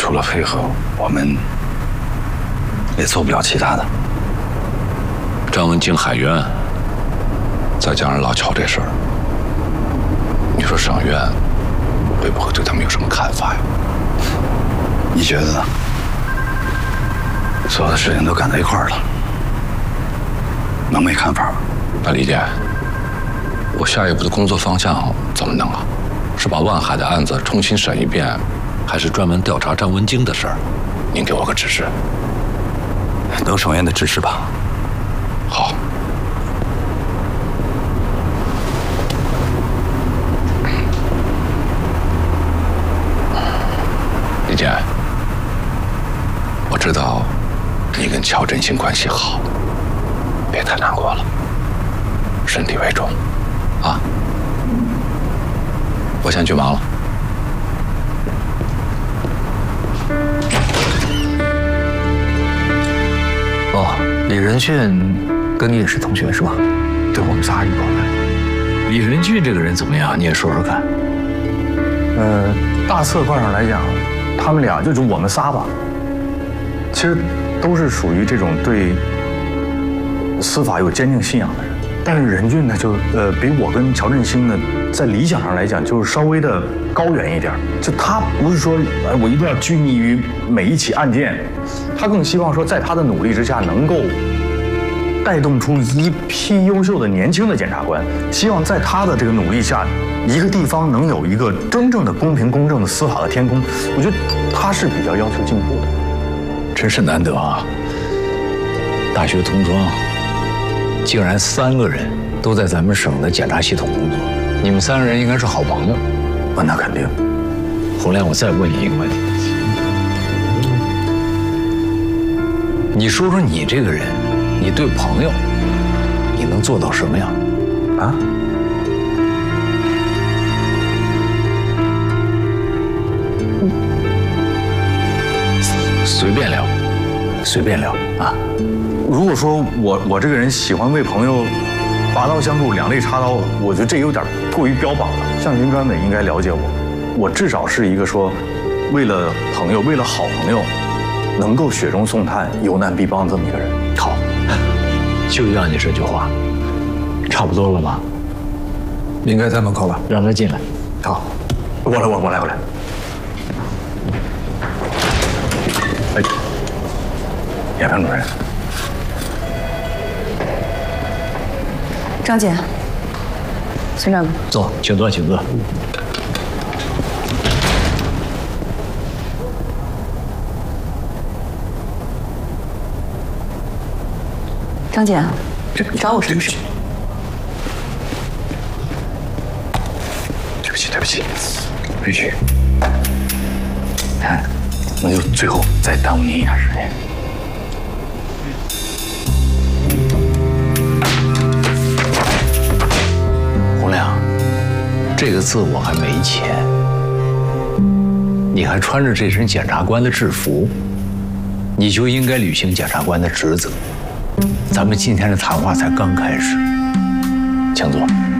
除了配合，我们也做不了其他的。 张文京海冤，再加上老乔这事儿，你说省院会不会对他们有什么看法呀？ 你觉得呢？所有的事情都赶在一块儿了，能没看法吗？ 那李姐，我下一步的工作方向怎么弄啊？是把万海的案子重新审一遍，还是专门调查张文京的事儿？您给我个指示。 等省院的指示吧。 好。李姐，我知道你跟乔振兴关系好，别太难过了，身体为重，啊！我先去忙了。 哦，李仁俊跟你也是同学是吧？对，我们仨一块来。李仁俊这个人怎么样？你也说说看。 大侧块上来讲，他们俩就是我们仨吧，其实都是属于这种对司法有坚定信仰的人。但是任俊呢，就比我跟乔振兴呢，在理想上来讲，就是稍微的高远一点。就他不是说，我一定要拘泥于每一起案件，他更希望说，在他的努力之下，能够带动出一批优秀的年轻的检察官。希望在他的这个努力下，一个地方能有一个真正的公平公正的司法的天空。我觉得他是比较要求进步的。 真是难得啊！大学同窗。竟然3个人都在咱们省的检察系统工作，你们3个人应该是好朋友。 那肯定。 洪亮，我再问你一个问题，你说说你这个人，你对朋友，你能做到什么样？啊？随便聊，随便聊啊。 如果说我这个人喜欢为朋友拔刀相助、两肋插刀，我觉得这有点过于标榜了。像林专委应该了解我，我至少是一个说，为了朋友、为了好朋友，能够雪中送炭、有难必帮这么一个人。 好，就要你这句话，差不多了吧？ 应该在门口了， 让他进来。 好，我来。哎，严潘主任。 张姐，孙长官， 坐，请坐，请坐。 张姐，你找我什么事？ 对不起，必须。看，那就最后再耽误您一点时间。 这个字我还没签，你还穿着这身检察官的制服，你就应该履行检察官的职责。咱们今天的谈话才刚开始，请坐。